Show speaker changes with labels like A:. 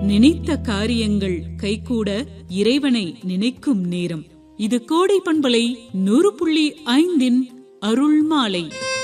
A: நினைத்த காரியங்கள் கைகூட இறைவனை நினைக்கும் நேரம். இது கோடை பண்பலை 100.5 அருள் மாலை.